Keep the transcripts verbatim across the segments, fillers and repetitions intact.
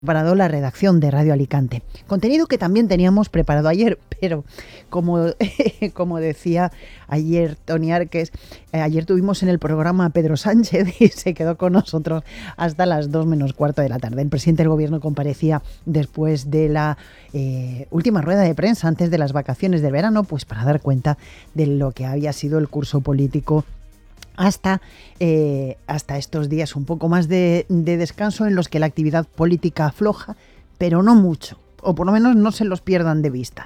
Preparado la redacción de Radio Alicante. Contenido que también teníamos preparado ayer, pero como, como decía ayer Tony Arques, eh, ayer tuvimos en el programa a Pedro Sánchez y se quedó con nosotros hasta las dos menos cuarto de la tarde. El presidente del gobierno comparecía después de la eh, última rueda de prensa antes de las vacaciones del verano, pues para dar cuenta de lo que había sido el curso político hasta, eh, hasta estos días, un poco más de, de descanso en los que la actividad política afloja, pero no mucho, o por lo menos no se los pierdan de vista.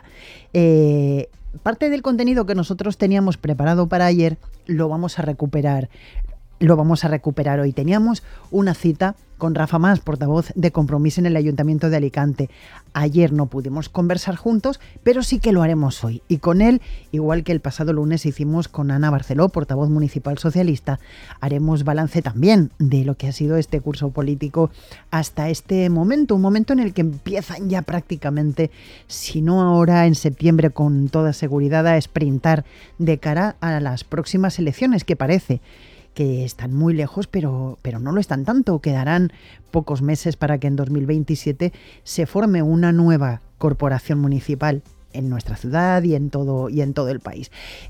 Eh, parte del contenido que nosotros teníamos preparado para ayer lo vamos a recuperar, lo vamos a recuperar hoy. Teníamos una cita con Rafa Mas, portavoz de Compromís en el Ayuntamiento de Alicante. Ayer no pudimos conversar juntos, pero sí que lo haremos hoy. Y con él, igual que el pasado lunes hicimos con Ana Barceló, portavoz municipal socialista, haremos balance también de lo que ha sido este curso político hasta este momento. Un momento en el que empiezan ya prácticamente, si no ahora en septiembre con toda seguridad, a sprintar de cara a las próximas elecciones, que parece que están muy lejos, pero, pero no lo están tanto. Quedarán pocos meses para que en dos mil veintisiete se forme una nueva corporación municipal en nuestra ciudad y en todo, y en todo el país.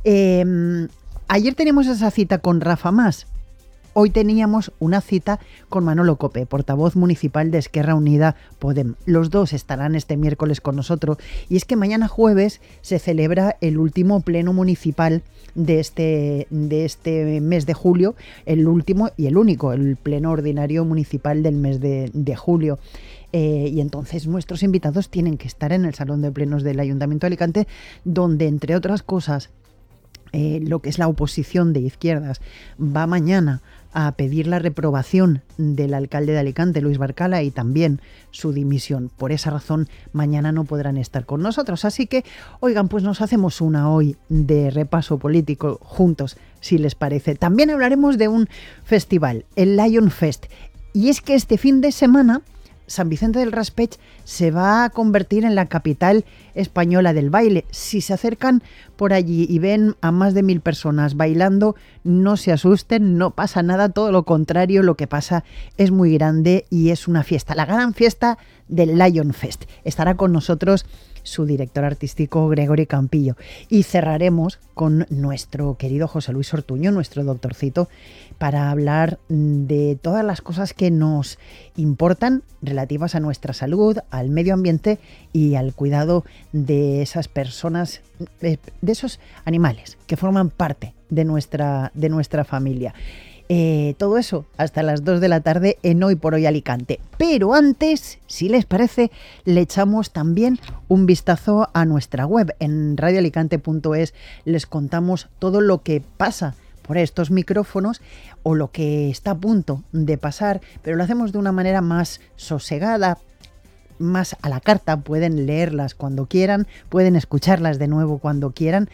Eh, ayer teníamos esa cita con Rafa Mas. Hoy teníamos una cita con Manolo Cope, portavoz municipal de Esquerra Unida Podem. Los dos estarán este miércoles con nosotros y es que mañana jueves se celebra el último pleno municipal de este, de este mes de julio, el último y el único, el pleno ordinario municipal del mes de, de julio. Eh, y entonces nuestros invitados tienen que estar en el Salón de Plenos del Ayuntamiento de Alicante, donde, entre otras cosas, eh, lo que es la oposición de izquierdas va mañana a pedir la reprobación del alcalde de Alicante, Luis Barcala, y también su dimisión. Por esa razón, mañana no podrán estar con nosotros. Así que, oigan, pues nos hacemos una hoy de repaso político juntos, si les parece. También hablaremos de un festival, el Lion Fest. Y es que este fin de semana San Vicente del Raspeig se va a convertir en la capital española del baile. Si se acercan por allí y ven a más de mil personas bailando, no se asusten, no pasa nada, todo lo contrario, lo que pasa es muy grande y es una fiesta, la gran fiesta del Lion Fest. Estará con nosotros su director artístico Gregory Campillo y cerraremos con nuestro querido José Luis Ortuño, nuestro doctorcito, para hablar de todas las cosas que nos importan relativas a nuestra salud, al medio ambiente y al cuidado de esas personas, de esos animales que forman parte de nuestra, de nuestra familia. Eh, todo eso hasta las dos de la tarde en Hoy por Hoy Alicante. Pero antes, si les parece, le echamos también un vistazo a nuestra web. En radio alicante punto es les contamos todo lo que pasa por estos micrófonos o lo que está a punto de pasar, pero lo hacemos de una manera más sosegada, más a la carta. Pueden leerlas cuando quieran, pueden escucharlas de nuevo cuando quieran.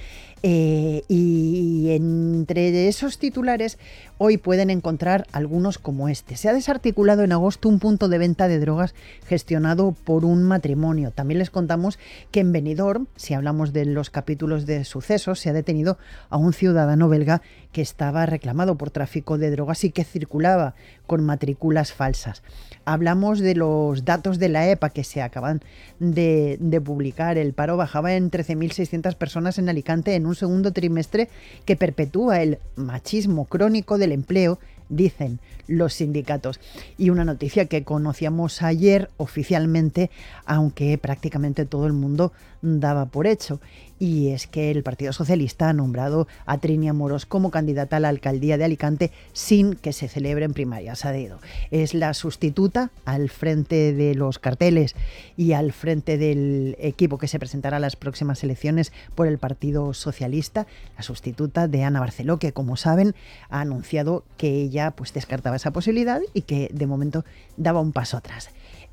Eh, y entre esos titulares hoy pueden encontrar algunos como este. Se ha desarticulado en agosto un punto de venta de drogas gestionado por un matrimonio. También les contamos que en Benidorm, si hablamos de los capítulos de sucesos, se ha detenido a un ciudadano belga que estaba reclamado por tráfico de drogas y que circulaba con matrículas falsas. Hablamos de los datos de la E P A que se acaban de, de publicar. El paro bajaba en trece mil seiscientas personas en Alicante en un segundo trimestre que perpetúa el machismo crónico del empleo, dicen los sindicatos. Y una noticia que conocíamos ayer oficialmente, aunque prácticamente todo el mundo daba por hecho, y es que el Partido Socialista ha nombrado a Trini Amorós como candidata a la alcaldía de Alicante sin que se celebren primarias a dedo. Es la sustituta al frente de los carteles y al frente del equipo que se presentará a las próximas elecciones por el Partido Socialista, la sustituta de Ana Barceló, que, como saben, ha anunciado que ella pues descartaba esa posibilidad y que de momento daba un paso atrás.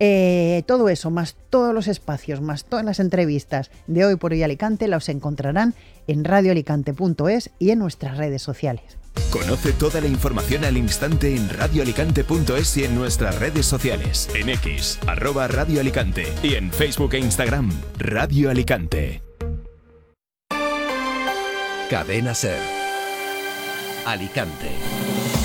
Eh, todo eso, más todos los espacios, más todas las entrevistas de Hoy por Hoy Alicante, los encontrarán en radio alicante punto es y en nuestras redes sociales. Conoce toda la información al instante en radio alicante punto es y en nuestras redes sociales. En X, arroba Radio Alicante, y en Facebook e Instagram, Radio Alicante. Cadena SER. Alicante.